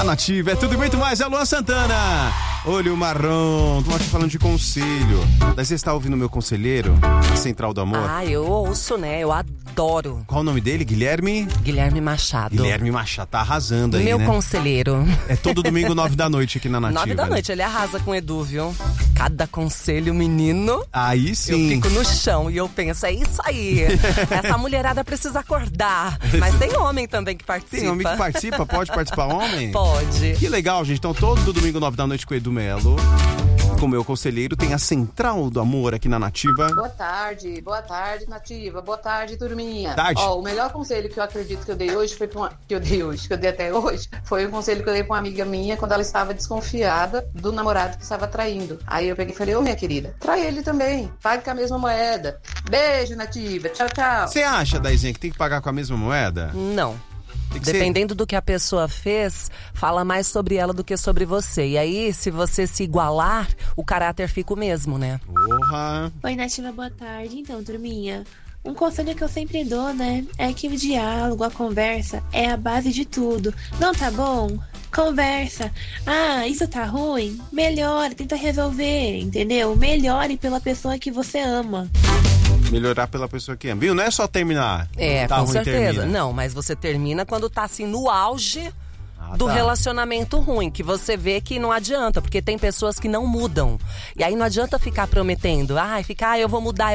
Na Nativa, é tudo e muito mais. É Luan Santana. Olho marrom. Tô aqui falando de conselho. Daí você está ouvindo o meu conselheiro? A Central do Amor? Ah, eu ouço, né? Eu adoro. Qual o nome dele? Guilherme? Guilherme Machado. Guilherme Machado, tá arrasando aí, meu né? conselheiro. É todo domingo, 9 da noite aqui na Nativa. 9 da noite, ele arrasa com o Edu, viu? Cada conselho, menino. Aí sim. Eu fico no chão e eu penso, é isso aí. Essa mulherada precisa acordar. Mas tem homem também que participa. Tem homem que participa? Pode participar homem? Pode. Que legal, gente. Então, todo domingo, 9 da noite com o Edu Melo. Com o meu conselheiro, tem a Central do Amor aqui na Nativa. Boa tarde, Nativa. Boa tarde, turminha. Tarde. Ó, o melhor conselho que eu acredito que eu dei hoje foi que eu dei até hoje, foi o conselho que eu dei pra uma amiga minha quando ela estava desconfiada do namorado que estava traindo. Aí eu peguei e falei, ô minha querida, trai ele também, pague com a mesma moeda. Beijo, Nativa. Tchau, tchau. Você acha, Daizinha, que tem que pagar com a mesma moeda? Não. Ser... Dependendo do que a pessoa fez, fala mais sobre ela do que sobre você. E aí, se você se igualar, o caráter fica o mesmo, né? Porra! Oi, Nativa, boa tarde. Então, turminha, um conselho que eu sempre dou, né, é que o diálogo, a conversa é a base de tudo. Não tá bom? Conversa. Ah, isso tá ruim? Melhore, tenta resolver, entendeu? Melhore pela pessoa que você ama. Melhorar pela pessoa que ama. Viu? Não é só terminar. É, tá com ruim, certeza. termina. Não, mas você termina quando tá assim no auge do relacionamento ruim, que você vê que não adianta, porque tem pessoas que não mudam. E aí não adianta ficar prometendo, eu vou mudar.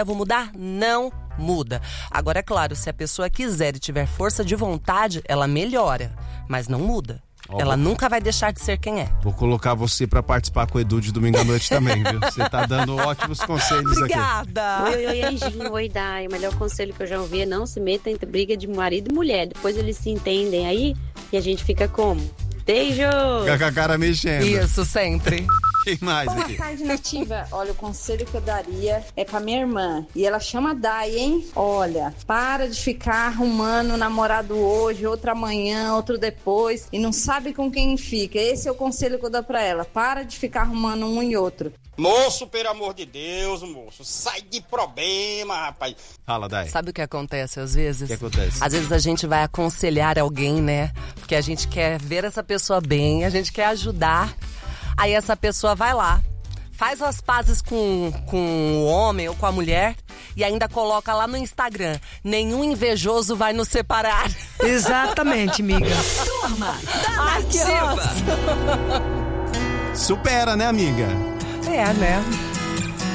Não muda. Agora, é claro, se a pessoa quiser e tiver força de vontade, ela melhora, mas não muda. Ela nunca vai deixar de ser quem é. Vou colocar você pra participar com o Edu de domingo à noite também, viu? Você tá dando ótimos conselhos Obrigada. aqui. Oi, Anjinho. Oi, Dai. O melhor conselho que eu já ouvi é não se meta entre briga de marido e mulher. Depois eles se entendem aí e a gente fica como? Beijo! Fica com a cara mexendo. Isso, sempre. Quem mais Boa aqui? tarde, Nativa. Olha, o conselho que eu daria é pra minha irmã. E ela chama Dai, hein? Olha, para de ficar arrumando namorado hoje, outro amanhã, outro depois. E não sabe com quem fica. Esse é o conselho que eu dou pra ela. Para de ficar arrumando um e outro. Moço, pelo amor de Deus, moço. Sai de problema, rapaz. Fala, Dai. Sabe o que acontece às vezes? O que acontece? Às vezes a gente vai aconselhar alguém, né? Porque a gente quer ver essa pessoa bem, a gente quer ajudar. Aí essa pessoa vai lá, faz as pazes com o homem ou com a mulher e ainda coloca lá no Instagram: nenhum invejoso vai nos separar. Exatamente, amiga. Turma da Ai, que Nativa. Supera, né, amiga? É, né?